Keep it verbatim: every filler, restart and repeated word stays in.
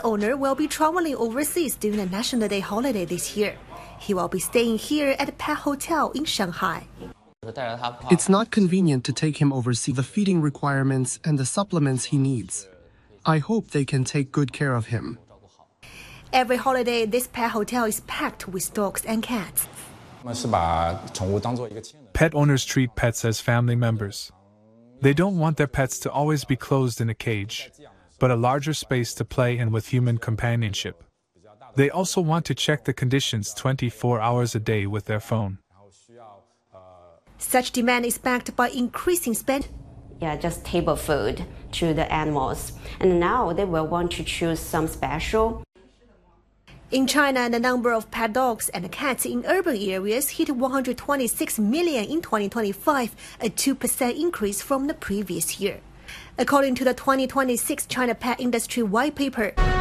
owner will be traveling overseas during the National Day holiday this year. He will be staying here at a pet hotel in Shanghai. It's not convenient to take him overseas. The feeding requirements and the supplements he needs. I hope they can take good care of him. Every holiday, this pet hotel is packed with dogs and cats. Pet owners treat pets as family members. They don't want their pets to always be closed in a cage, but a larger space to play in with human companionship. They also want to check the conditions twenty-four hours a day with their phone. Such demand is backed by increasing spend. Yeah, just table food to the animals. And now they will want to choose some special. In China, the number of pet dogs and cats in urban areas hit one hundred twenty-six million in twenty twenty-five, a two percent increase from the previous year. According to the twenty twenty-six China Pet Industry White Paper,